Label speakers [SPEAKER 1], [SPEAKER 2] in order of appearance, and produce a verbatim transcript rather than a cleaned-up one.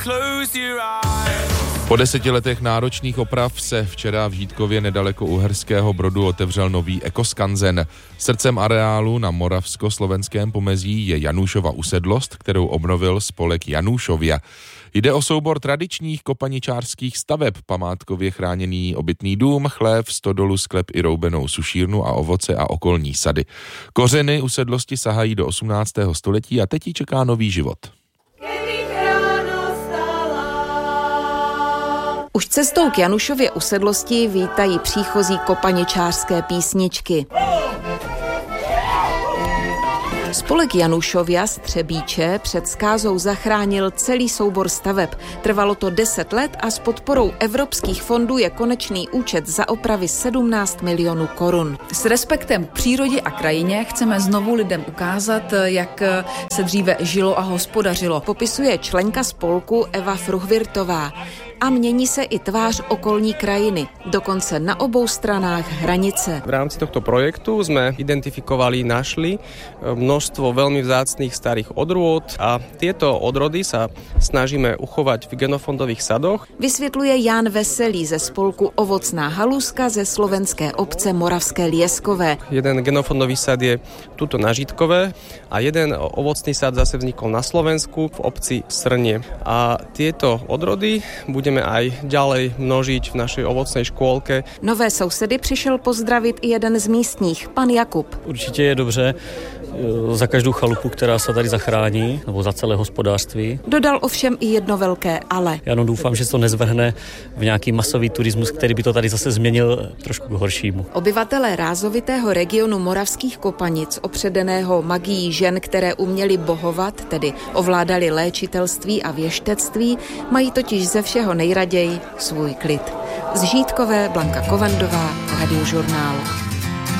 [SPEAKER 1] Po deseti letech náročných oprav se včera v Žítkově nedaleko Uherského Brodu otevřel nový ekoskanzen. Srdcem areálu na moravsko-slovenském pomezí je Janúšova usedlost, kterou obnovil spolek Janúšovia. Jde o soubor tradičních kopaničářských staveb, památkově chráněný obytný dům, chlév, stodolu, sklep i roubenou sušírnu a ovoce a okolní sady. Kořeny usedlosti sahají do osmnáctého století a teď jí čeká nový život.
[SPEAKER 2] Už cestou k Janúšově usedlosti vítají příchozí kopaničářské písničky. Spolek Janúšovia z Třebíče před skázou zachránil celý soubor staveb. Trvalo to deset let a s podporou evropských fondů je konečný účet za opravy sedmnáct milionů korun.
[SPEAKER 3] S respektem k přírodě a krajině chceme znovu lidem ukázat, jak se dříve žilo a hospodařilo.
[SPEAKER 2] Popisuje členka spolku Eva Fruhvirtová. A mění se i tvář okolní krajiny, dokonce na obou stranách hranice.
[SPEAKER 4] V rámci tohto projektu sme identifikovali, našli množstvo veľmi vzácnych starých odrôd a tieto odrody sa snažíme uchovať v genofondových sadoch.
[SPEAKER 2] Vysvětluje Jan Veselý ze spolku Ovocná haluska ze slovenské obce Moravské Lieskové.
[SPEAKER 4] Jeden genofondový sad je tuto na Žítkove a jeden ovocný sad zase vznikol na Slovensku v obci Srnie. A tieto odrody budeme aj ďalej množiť v našej ovocnej škôlke.
[SPEAKER 2] Nové sousedy přišel pozdravit i jeden z místních, pan Jakub.
[SPEAKER 5] Určitě je dobře za každou chalupu, která se tady zachrání, nebo za celé hospodářství.
[SPEAKER 2] Dodal ovšem i jedno velké ale.
[SPEAKER 5] Já no doufám, že se to nezvrhne v nějaký masový turismus, který by to tady zase změnil trošku k horšímu.
[SPEAKER 2] Obyvatelé rázovitého regionu Moravských Kopanic, opředeného magií žen, které uměly bohovat, tedy ovládali léčitelství a věštectví, mají totiž ze všeho nejraději svůj klid. Z Žítkové Blanka Kovandová, Radiožurnál.